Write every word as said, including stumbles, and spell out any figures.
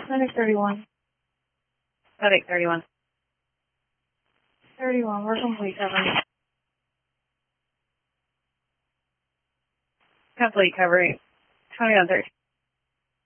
Medic thirty-one. Medic thirty-one. thirty-one, we're complete coverage. Complete coverage. twenty-one thirteen.